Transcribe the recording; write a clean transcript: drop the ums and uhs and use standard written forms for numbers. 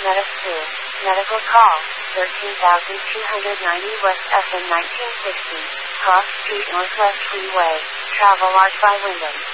Metis 2. Medical call, 13,290 West FM 1960, Cross Street Northwest Freeway, Travelart by Wyndham.